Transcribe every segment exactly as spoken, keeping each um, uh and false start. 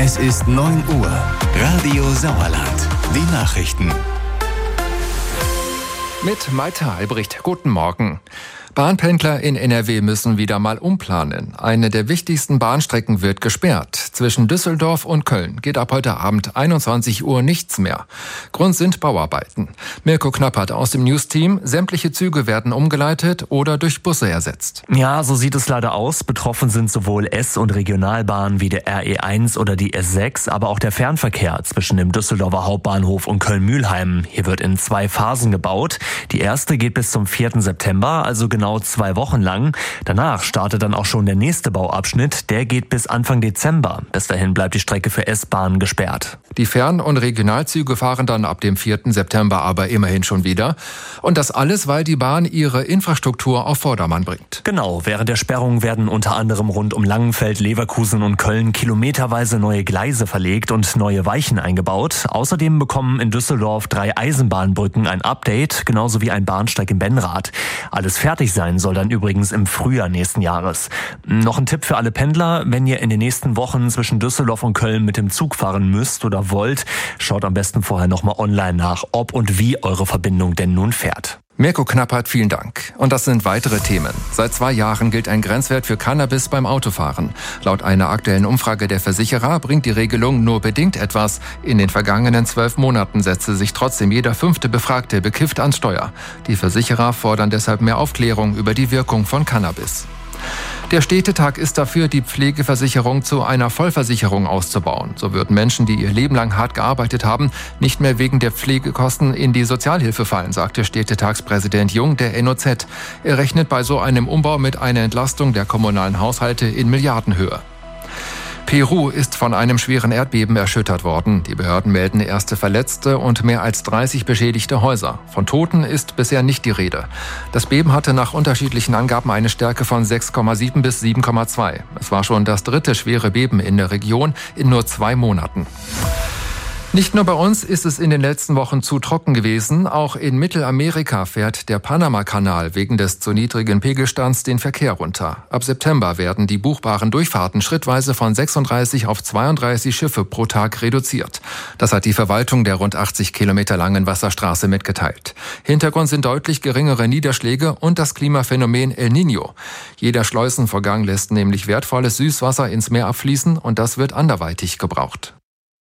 Es ist neun Uhr. Radio Sauerland. Die Nachrichten. Mit Malte Albrecht. Guten Morgen. Bahnpendler in N R W müssen wieder mal umplanen. Eine der wichtigsten Bahnstrecken wird gesperrt. Zwischen Düsseldorf und Köln geht ab heute Abend einundzwanzig Uhr nichts mehr. Grund sind Bauarbeiten. Mirko Knappert aus dem News-Team. Sämtliche Züge werden umgeleitet oder durch Busse ersetzt. Ja, so sieht es leider aus. Betroffen sind sowohl S- und Regionalbahnen wie der R E eins oder die S sechs, aber auch der Fernverkehr zwischen dem Düsseldorfer Hauptbahnhof und Köln-Mühlheim. Hier wird in zwei Phasen gebaut. Die erste geht bis zum vierten September, also genau Genau zwei Wochen lang. Danach startet dann auch schon der nächste Bauabschnitt. Der geht bis Anfang Dezember. Bis dahin bleibt die Strecke für S-Bahnen gesperrt. Die Fern- und Regionalzüge fahren dann ab dem vierten September aber immerhin schon wieder. Und das alles, weil die Bahn ihre Infrastruktur auf Vordermann bringt. Genau, während der Sperrung werden unter anderem rund um Langenfeld, Leverkusen und Köln kilometerweise neue Gleise verlegt und neue Weichen eingebaut. Außerdem bekommen in Düsseldorf drei Eisenbahnbrücken ein Update, genauso wie ein Bahnsteig in Benrath. Alles fertig sein soll dann übrigens im Frühjahr nächsten Jahres. Noch ein Tipp für alle Pendler: Wenn ihr in den nächsten Wochen zwischen Düsseldorf und Köln mit dem Zug fahren müsst oder wollt, schaut am besten vorher nochmal online nach, ob und wie eure Verbindung denn nun fährt. Mirko Knappert, vielen Dank. Und das sind weitere Themen. Seit zwei Jahren gilt ein Grenzwert für Cannabis beim Autofahren. Laut einer aktuellen Umfrage der Versicherer bringt die Regelung nur bedingt etwas. In den vergangenen zwölf Monaten setzte sich trotzdem jeder fünfte Befragte bekifft ans Steuer. Die Versicherer fordern deshalb mehr Aufklärung über die Wirkung von Cannabis. Der Städtetag ist dafür, die Pflegeversicherung zu einer Vollversicherung auszubauen. So würden Menschen, die ihr Leben lang hart gearbeitet haben, nicht mehr wegen der Pflegekosten in die Sozialhilfe fallen, sagte Städtetagspräsident Jung der N O Z. Er rechnet bei so einem Umbau mit einer Entlastung der kommunalen Haushalte in Milliardenhöhe. Peru ist von einem schweren Erdbeben erschüttert worden. Die Behörden melden erste Verletzte und mehr als dreißig beschädigte Häuser. Von Toten ist bisher nicht die Rede. Das Beben hatte nach unterschiedlichen Angaben eine Stärke von sechs Komma sieben bis sieben Komma zwei. Es war schon das dritte schwere Beben in der Region in nur zwei Monaten. Nicht nur bei uns ist es in den letzten Wochen zu trocken gewesen. Auch in Mittelamerika fährt der Panama-Kanal wegen des zu niedrigen Pegelstands den Verkehr runter. Ab September werden die buchbaren Durchfahrten schrittweise von sechsunddreißig auf zweiunddreißig Schiffe pro Tag reduziert. Das hat die Verwaltung der rund achtzig Kilometer langen Wasserstraße mitgeteilt. Hintergrund sind deutlich geringere Niederschläge und das Klimaphänomen El Niño. Jeder Schleusenvorgang lässt nämlich wertvolles Süßwasser ins Meer abfließen und das wird anderweitig gebraucht.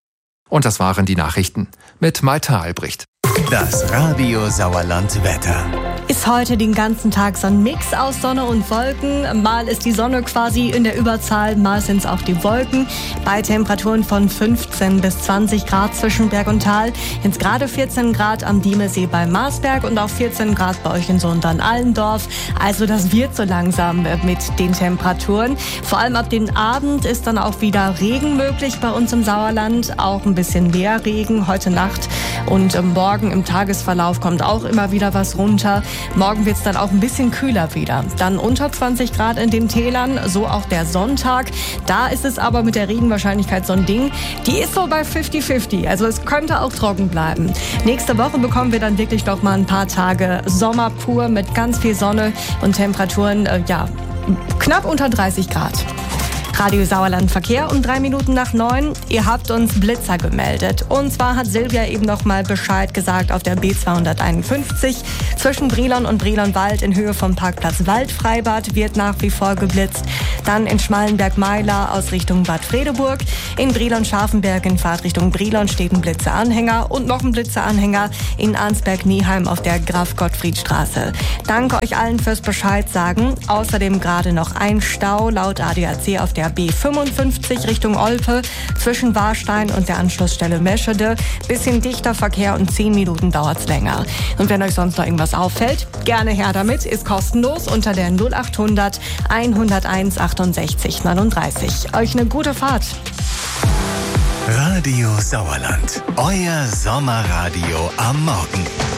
Und das waren die Nachrichten mit Malte Albrecht. Das Radio Sauerland Wetter. Ist heute den ganzen Tag so ein Mix aus Sonne und Wolken. Mal ist die Sonne quasi in der Überzahl, mal sind es auch die Wolken. Bei Temperaturen von fünfzehn bis zwanzig Grad zwischen Berg und Tal. Jetzt gerade vierzehn Grad am Diemelsee bei Marsberg und auch vierzehn Grad bei euch in Sondern-Allendorf. Also das wird so langsam mit den Temperaturen. Vor allem ab dem Abend ist dann auch wieder Regen möglich bei uns im Sauerland. Auch ein bisschen mehr Regen heute Nacht und morgen im Tagesverlauf kommt auch immer wieder was runter. Morgen wird es dann auch ein bisschen kühler wieder. Dann unter zwanzig Grad in den Tälern, so auch der Sonntag. Da ist es aber mit der Regenwahrscheinlichkeit so ein Ding. Die ist so bei fünfzig fünfzig, also es könnte auch trocken bleiben. Nächste Woche bekommen wir dann wirklich noch mal ein paar Tage Sommer pur mit ganz viel Sonne und Temperaturen, äh, ja, knapp unter dreißig Grad. Radio Sauerland Verkehr um drei Minuten nach neun. Ihr habt uns Blitzer gemeldet. Und zwar hat Silvia eben noch mal Bescheid gesagt auf der B zweihunderteinundfünfzig. Zwischen Brilon und Brilonwald in Höhe vom Parkplatz Waldfreibad wird nach wie vor geblitzt. Dann in Schmallenberg-Meiler aus Richtung Bad Fredeburg. In Brilon-Scharfenberg in Fahrtrichtung Brilon steht ein Blitzeranhänger. Und noch ein Blitzeranhänger in Arnsberg-Nieheim auf der Graf-Gottfried-Straße. Danke euch allen fürs Bescheid sagen. Außerdem gerade noch ein Stau laut A D A C auf der B fünfundfünfzig Richtung Olpe zwischen Warstein und der Anschlussstelle Meschede. Bisschen dichter Verkehr und zehn Minuten dauert's länger. Und wenn euch sonst noch irgendwas auffällt, gerne her damit. Ist kostenlos unter der null achthundert hunderteins achtundsechzig neununddreißig. Euch eine gute Fahrt. Radio Sauerland. Euer Sommerradio am Morgen.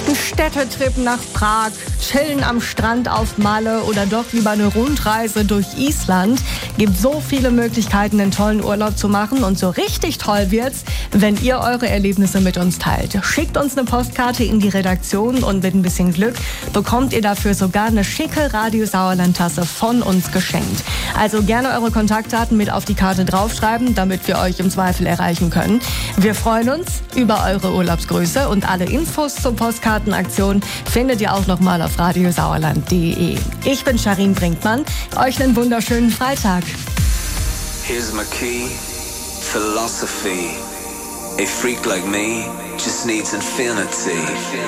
Ein Städtetrip nach Prag, chillen am Strand auf Malle oder doch lieber eine Rundreise durch Island. Gibt so viele Möglichkeiten, einen tollen Urlaub zu machen. Und so richtig toll wird's, wenn ihr eure Erlebnisse mit uns teilt. Schickt uns eine Postkarte in die Redaktion und mit ein bisschen Glück bekommt ihr dafür sogar eine schicke Radio Sauerland-Tasse von uns geschenkt. Also gerne eure Kontaktdaten mit auf die Karte draufschreiben, damit wir euch im Zweifel erreichen können. Wir freuen uns über eure Urlaubsgrüße und alle Infos zur Postkartenaktion findet ihr auch nochmal auf radiosauerland punkt de. Ich bin Charin Brinkmann. Euch einen wunderschönen Freitag. Here's my key, philosophy. A freak like me just needs infinity.